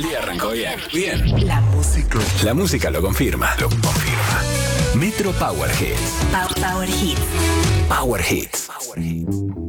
día arrancó bien. Bien. La música lo confirma. Metro Power Hits. Power Hits. Power Hits.